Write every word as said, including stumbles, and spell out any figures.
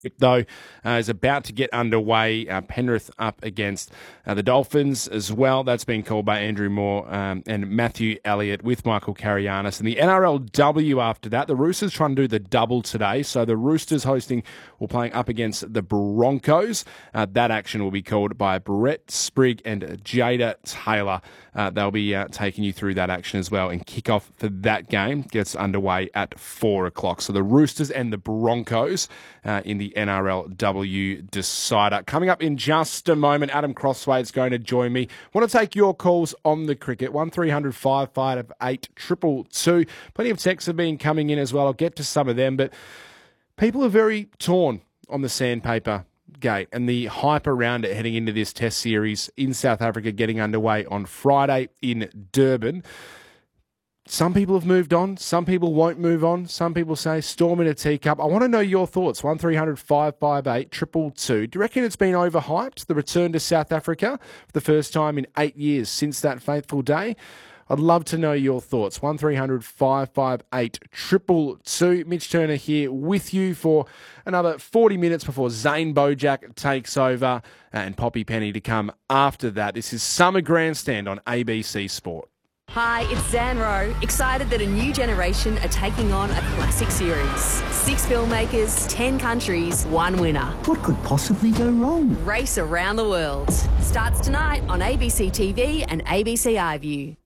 though, uh, is about to get underway. Uh, Penrith up against uh, the Dolphins as well. That's been called by Andrew Moore um, and Matthew Elliott with Michael Carianis. And the N R L W after that, the Roosters trying to do the double today. So the Roosters hosting or playing up against the Broncos. Uh, that action will be called by Brett Sprigg and Jada Taylor. Uh, they'll be uh, taking you through that action as well. And kickoff for that game gets underway at four o'clock. So the Roosters and the Broncos uh, in the N R L W decider. Coming up in just a moment, Adam Crossway is going to join me. Want to take your calls on the cricket. one three hundred five five eight two two two. Plenty of texts have been coming in as well. I'll get to some of them, but people are very torn on the sandpaper gate and the hype around it heading into this test series in South Africa getting underway on Friday in Durban. Some people have moved on. Some people won't move on. Some people say storm in a teacup. I want to know your thoughts. one three hundred five five eight two two two. Do you reckon it's been overhyped, the return to South Africa for the first time in eight years since that fateful day? I'd love to know your thoughts. one three hundred five five eight two two two. Mitch Turner here with you for another forty minutes before Zane Bojack takes over and Poppy Penny to come after that. This is Summer Grandstand on A B C Sport. Hi, it's Zan Rowe, excited that a new generation are taking on a classic series. Six filmmakers, ten countries, one winner. What could possibly go wrong? Race around the world. Starts tonight on A B C T V and A B C iView.